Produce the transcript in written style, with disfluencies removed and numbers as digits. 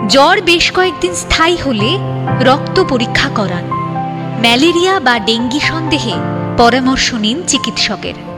জ্বর বেশ কয়েকদিন স্থায়ী হলে রক্ত পরীক্ষা করান। ম্যালেরিয়া বা ডেঙ্গি সন্দেহে পরামর্শ নিন চিকিৎসকের।